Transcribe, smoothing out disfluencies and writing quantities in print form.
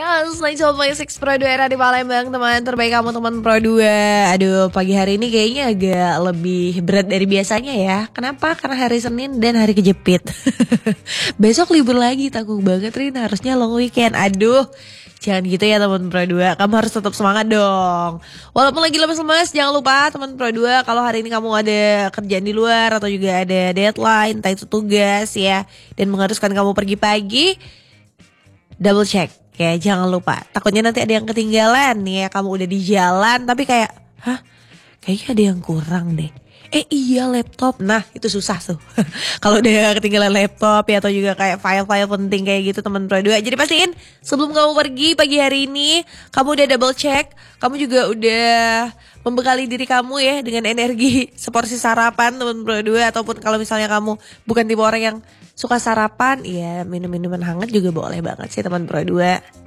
Yes, 92.6 Pro 2 era di Palembang, teman terbaik kamu teman Pro 2. Aduh, pagi hari ini kayaknya agak lebih berat dari biasanya ya. Kenapa? Karena hari Senin dan hari kejepit. Besok libur lagi, tanggung banget Rin, harusnya long weekend. Aduh, jangan gitu ya teman Pro 2. Kamu harus tetap semangat dong. Walaupun lagi lemes-lemes, jangan lupa teman Pro 2, kalau hari ini kamu ada kerjaan di luar atau juga ada deadline, entah itu tugas ya, dan mengharuskan kamu pergi pagi, double check ya, jangan lupa. Takutnya nanti ada yang ketinggalan nih ya, kamu udah di jalan tapi kayak, hah, kayaknya ada yang kurang deh. Iya, laptop. Nah, itu susah tuh. Kalau udah ketinggalan laptop ya, atau juga kayak file-file penting kayak gitu teman Pro 2. Jadi pastiin sebelum kamu pergi pagi hari ini, kamu udah double check, kamu juga udah membekali diri kamu ya dengan energi seporsi sarapan teman Pro 2. Ataupun kalau misalnya kamu bukan tipe orang yang suka sarapan, ya minum minuman hangat juga boleh banget sih teman Pro 2.